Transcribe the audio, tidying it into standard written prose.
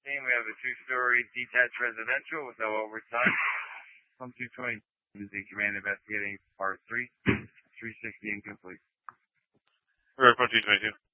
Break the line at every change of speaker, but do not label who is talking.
we have a two-story detached residential with no overtime. From 220 is the command investigating part 3, 360 incomplete.
We're from 222.